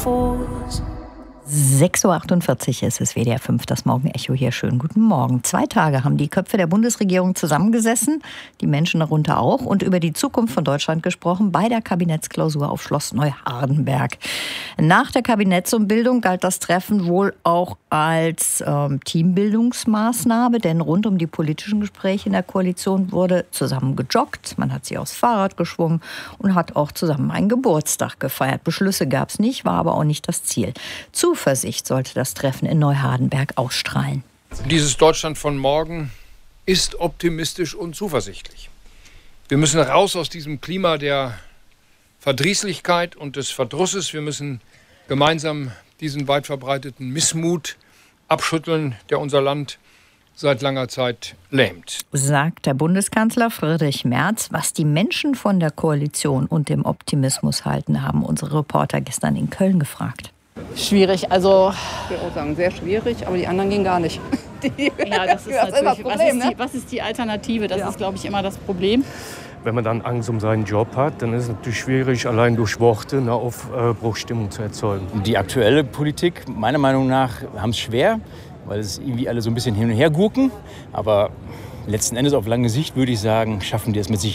6:48 Uhr ist es, WDR 5, das Morgenecho hier. Schönen guten Morgen. 2 Tage haben die Köpfe der Bundesregierung zusammengesessen, die Menschen darunter auch, und über die Zukunft von Deutschland gesprochen bei der Kabinettsklausur auf Schloss Neuhardenberg. Nach der Kabinettsumbildung galt das Treffen wohl auch als Teambildungsmaßnahme, denn rund um die politischen Gespräche in der Koalition wurde zusammen gejoggt, man hat sich aufs Fahrrad geschwungen und hat auch zusammen einen Geburtstag gefeiert. Beschlüsse gab es nicht, war aber auch nicht das Ziel. Zuversicht sollte das Treffen in Neuhardenberg ausstrahlen. Dieses Deutschland von morgen ist optimistisch und zuversichtlich. Wir müssen raus aus diesem Klima der Verdrießlichkeit und des Verdrusses. Wir müssen gemeinsam diesen weit verbreiteten Missmut abschütteln, der unser Land seit langer Zeit lähmt. Sagt der Bundeskanzler Friedrich Merz. Was die Menschen von der Koalition und dem Optimismus halten, haben unsere Reporter gestern in Köln gefragt. Schwierig, also ich würde auch sagen, sehr schwierig, aber die anderen gehen gar nicht. Ja, das ist natürlich das Problem, was ist die Alternative? Das ist, glaube ich, immer das Problem. Wenn man dann Angst um seinen Job hat, dann ist es natürlich schwierig, allein durch Worte eine Aufbruchstimmung zu erzeugen. Die aktuelle Politik, meiner Meinung nach, haben es schwer, weil es irgendwie alle so ein bisschen hin und her gurken. Aber letzten Endes auf lange Sicht würde ich sagen, schaffen die es mit Sicherheit.